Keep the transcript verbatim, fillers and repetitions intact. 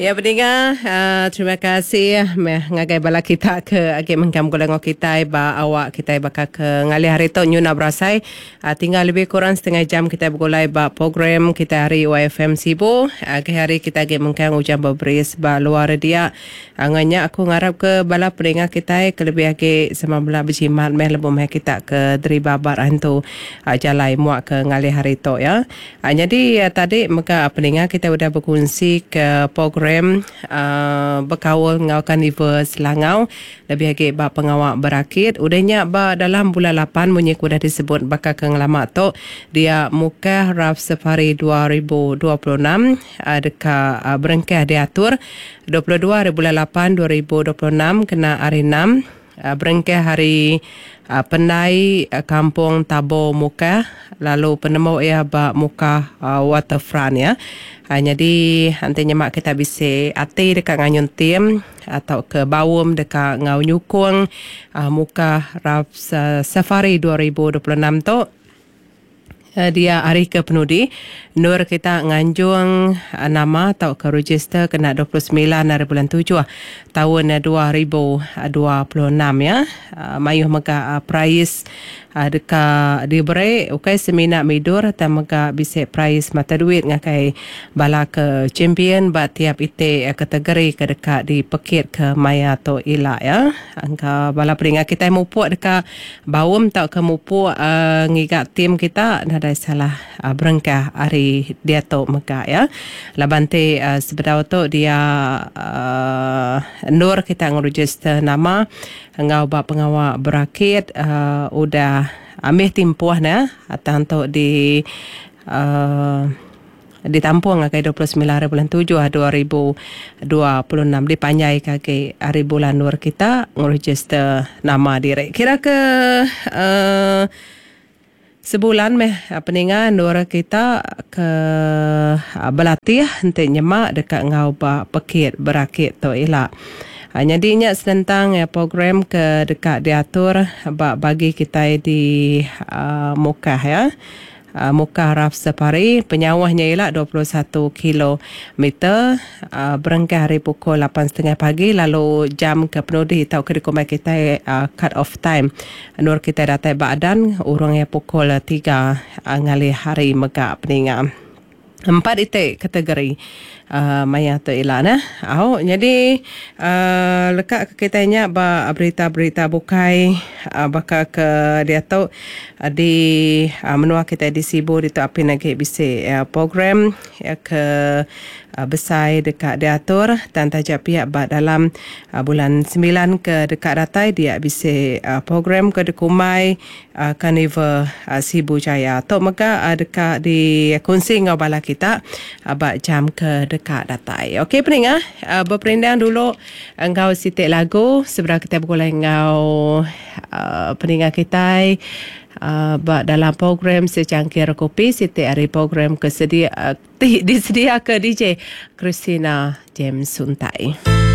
Ya pendengar, uh, terima kasih meh ngagai bala kita ke agi mengkam golongo kita ba awak kita bakal ke ngali hari tu nyuna berasai. Uh, tinggal lebih kurang setengah jam kita bergolai ba program kita hari Y F M Sibu. Agi hari kita agi mengkam ujian berbris ba luar dia. Anganya aku ngarap ke bala pendengar kita ke lebih agi sama bala berjimat meh lebih meh kita ke dari babar hantu uh, jalai muak ke ngali hari tu ya. Uh, jadi uh, tadi maka pendengar kita udah berkongsi ke program uh, berkawal ngau Carnival Selangau lebih lagi ba pengawak berakit udahnya ba dalam bulan lapan munyi kuda disebut bakal ke ngelama tu dia muka Raf Safari dua ribu dua puluh enam uh, dekat uh, berengkah diatur dua puluh dua hari bulan lapan dua ribu dua puluh enam kena hari enam uh, berengkah hari uh, Pendai uh, Kampung Tabo Muka lalu penemu ia ba Muka uh, Waterfront ya. Uh, jadi nantinya mak kita bisa ati dekat nganyun tim atau ke bawum dekat ngau nyukung uh, Muka Raf Safari dua ribu dua puluh enam tu. Uh, dia hari ke penudi nur kita nganjung uh, nama atau ke register kena dua puluh sembilan hari bulan tujuh tahun uh, dua ribu dua puluh enam ya. Uh, mayuh mega uh, prize uh, dekat diberi ukai semina midur dan mega bisa prize mata duit ngakai bala ke champion ba tiap ite uh, kategori ke dekat di pekit ke maya atau ila ya. Angka bala peringat kita mupuk dekat bawum tak ke mupuk uh, ngigat tim kita ada salah uh, berengkah hari dia tu mega ya. Labante uh, sebetau tu dia uh, nur kita ngeregister nama ngau ba pengawak berakit uh, udah ambil timpuah na atang tu di uh, ditampung ke dua puluh sembilan hari bulan tujuh dua ribu dua puluh enam dipanjai ke hari bulan nur kita ngeregister nama diri. Kira ke uh, sebulan meh peningah nur kita ke belatih nanti nyemak dekat ngau ba pekit berakit tu ila. Hanya dinya tentang ya, program ke dekat diatur ba bagi kita di uh, Mukah ya. Uh, Mukah Raf Safari penyawahnya ialah dua puluh satu kilometer uh, berengkah hari pukul lapan tiga puluh pagi lalu jam ke penudi tau ke dikomai kita uh, cut off time nur kita datai badan urangnya pukul tiga uh, ngali hari mega peningan empat ite kategori uh, maya tu ilana. Oh, jadi uh, lekat ke kitanya ba berita-berita bukai uh, bakal ke dia tu uh, di uh, menua kita di Sibu di tu api lagi bisa uh, program ya ke uh, besai dekat diatur dan tajak pihak ba dalam uh, bulan sembilan ke dekat datai dia bisa uh, program ke dekumai uh, Carnival uh, Sibu Jaya. Tok mega uh, dekat di kongsi ngau bala kita abak jam ke dekat datai. Okey pendengar, uh, berperindang dulu engkau sitik lagu seberang kita bergolai engkau uh, pendengar kita uh, dalam program secangkir kopi sitik hari program kesedia uh, disedia ke D J Christina James Suntai.